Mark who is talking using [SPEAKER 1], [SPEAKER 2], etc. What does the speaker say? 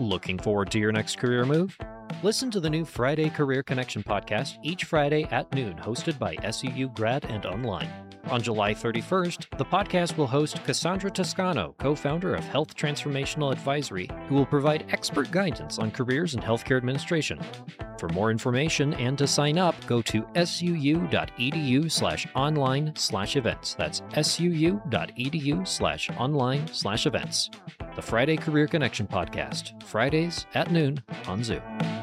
[SPEAKER 1] Looking forward to your next career move? Listen to the new Friday Career Connection podcast each Friday at noon, hosted by SUU Grad and Online. On July 31st, the podcast will host Cassandra Toscano, co-founder of Health Transformational Advisory, who will provide expert guidance on careers in healthcare administration. For more information and to sign up, go to suu.edu/online/events. That's suu.edu/online/events. The Friday Career Connection podcast, Fridays at noon on Zoom.